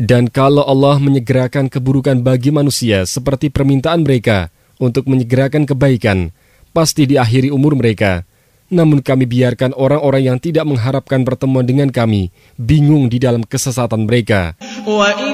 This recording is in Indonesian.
Dan kalau Allah menyegerakan keburukan bagi manusia seperti permintaan mereka untuk menyegerakan kebaikan, pasti di akhiri umur mereka. Namun kami biarkan orang-orang yang tidak mengharapkan pertemuan dengan kami bingung di dalam kesesatan mereka.